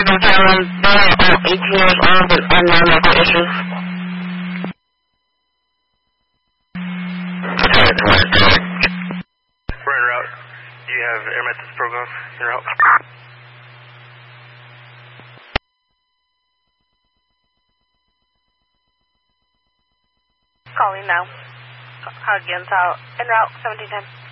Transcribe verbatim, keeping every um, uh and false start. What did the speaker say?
Susan Cameron. They are all eighteen years old with unknown medical issues. We're en route. Do you have air methods program en route? Calling now. Again, out en route, seventeen ten.